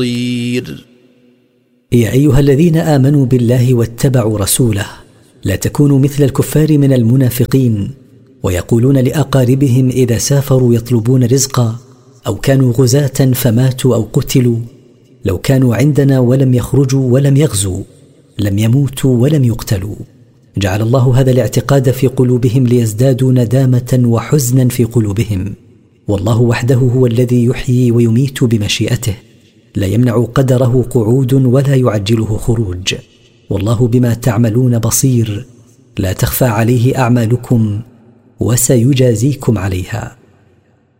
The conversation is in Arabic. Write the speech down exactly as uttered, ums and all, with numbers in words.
يا أيها الذين آمنوا بالله واتبعوا رسوله لا تكونوا مثل الكفار من المنافقين ويقولون لأقاربهم إذا سافروا يطلبون رزقا أو كانوا غزاة فماتوا أو قتلوا لو كانوا عندنا ولم يخرجوا ولم يغزوا لم يموتوا ولم يقتلوا. جعل الله هذا الاعتقاد في قلوبهم ليزدادوا ندامة وحزنا في قلوبهم، والله وحده هو الذي يحيي ويميت بمشيئته، لا يمنع قدره قعود ولا يعجله خروج، والله بما تعملون بصير، لا تخفى عليه أعمالكم وسيجازيكم عليها.